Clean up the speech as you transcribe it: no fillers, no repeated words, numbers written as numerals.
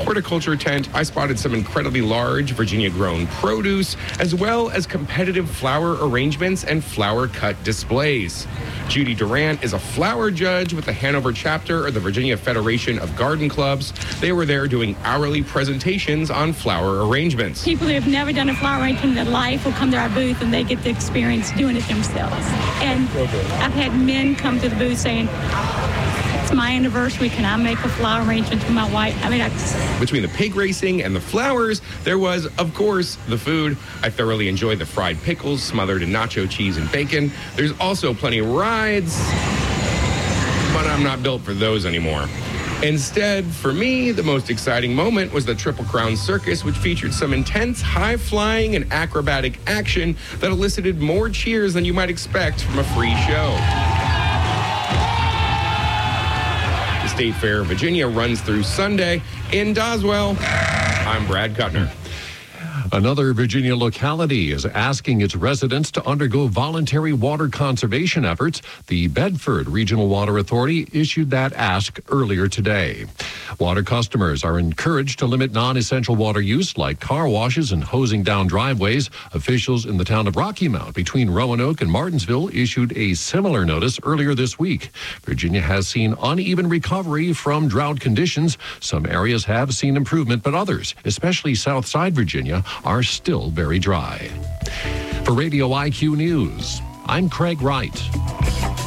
horticulture tent, I spotted some incredibly large Virginia-grown produce, as well as competitive flower arrangements and flower cut displays. Judy Durant is a flower judge with the Hanover chapter of the Virginia Federation of Garden Clubs. They were there doing hourly presentations on flower arrangements. People who have never done a flower arrangement in their life will come to our booth and they get the experience doing it themselves. And I've had men come to the booth saying, it's my anniversary, can I make a flower arrangement for my wife? Between the pig racing and the flowers, there was, of course, the food. I thoroughly enjoyed the fried pickles smothered in nacho cheese and bacon. There's also plenty of rides, but I'm not built for those anymore. Instead, for me, the most exciting moment was the Triple Crown Circus, which featured some intense, high-flying and acrobatic action that elicited more cheers than you might expect from a free show. The State Fair of Virginia runs through Sunday. In Doswell, I'm Brad Kuttner. Another Virginia locality is asking its residents to undergo voluntary water conservation efforts. The Bedford Regional Water Authority issued that ask earlier today. Water customers are encouraged to limit non-essential water use like car washes and hosing down driveways. Officials in the town of Rocky Mount between Roanoke and Martinsville issued a similar notice earlier this week. Virginia has seen uneven recovery from drought conditions. Some areas have seen improvement, but others, especially Southside Virginia, are still very dry. For Radio IQ News, I'm Craig Wright.